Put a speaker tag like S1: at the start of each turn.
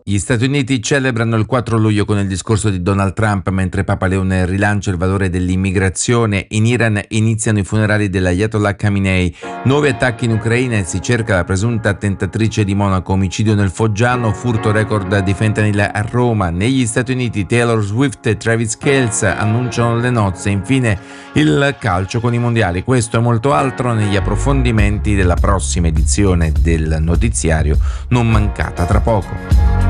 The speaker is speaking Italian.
S1: Gli Stati Uniti celebrano il 4 luglio con il discorso di Donald Trump, mentre Papa Leone rilancia il valore dell'immigrazione. In Iran iniziano i funerali dell'Ayatollah Khamenei. Nuovi attacchi in Ucraina e si cerca la presunta attentatrice di Monaco. Omicidio nel Foggiano, furto record di fentanyl a Roma. Negli Stati Uniti Taylor Swift e Travis Kelce annunciano le nozze. Infine il calcio con i mondiali. Questo e molto altro negli approfondimenti della prossima edizione del notiziario, non mancata tra poco.